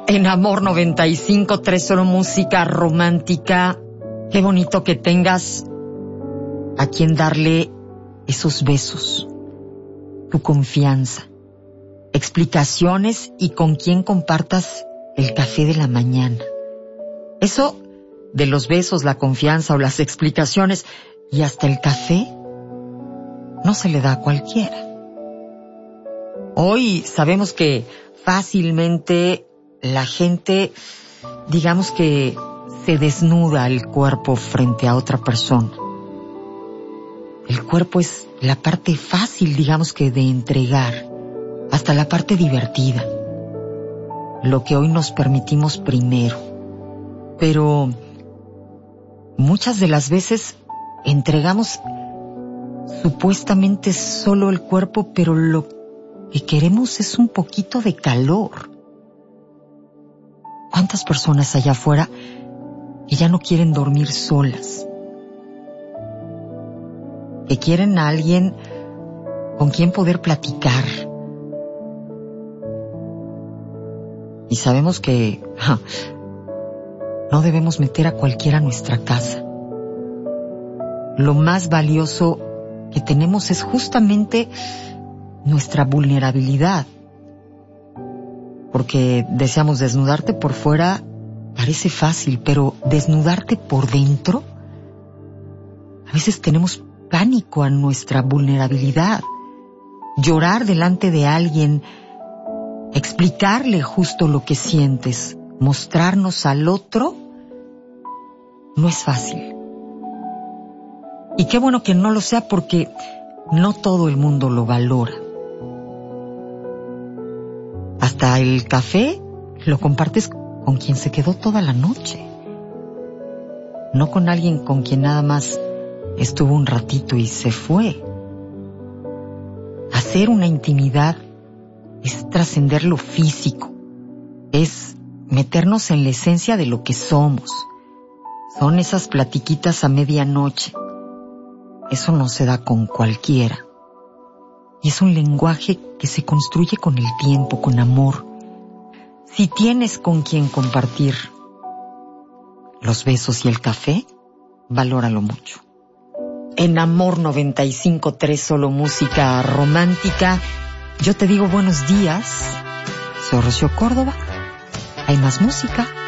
En Amor 95.3, solo música romántica. Qué bonito que tengas a quien darle esos besos, tu confianza, explicaciones y con quien compartas el café de la mañana. Eso de los besos, la confianza o las explicaciones y hasta el café no se le da a cualquiera. Hoy sabemos que fácilmente la gente, digamos que se desnuda el cuerpo frente a otra persona. El cuerpo es la parte fácil, digamos que de entregar, hasta la parte divertida, lo que hoy nos permitimos primero. Pero muchas de las veces entregamos supuestamente solo el cuerpo, pero lo que queremos es un poquito de calor. ¿Cuántas personas allá afuera que ya no quieren dormir solas? Que quieren a alguien con quien poder platicar. Y sabemos que no debemos meter a cualquiera a nuestra casa. Lo más valioso que tenemos es justamente nuestra vulnerabilidad. Porque deseamos desnudarte por fuera, parece fácil, pero desnudarte por dentro, a veces tenemos pánico a nuestra vulnerabilidad. Llorar delante de alguien, explicarle justo lo que sientes, mostrarnos al otro, no es fácil. Y qué bueno que no lo sea, porque no todo el mundo lo valora. Hasta el café lo compartes con quien se quedó toda la noche, no con alguien con quien nada más estuvo un ratito y se fue. Hacer una intimidad es trascender lo físico, es meternos en la esencia de lo que somos. Son esas platiquitas a medianoche. Eso no se da con cualquiera. Y es un lenguaje que se construye con el tiempo, con amor. Si tienes con quien compartir los besos y el café, valóralo mucho. En Amor 95.3, solo música romántica, yo te digo buenos días. Soy Rocío Córdoba. Hay más música.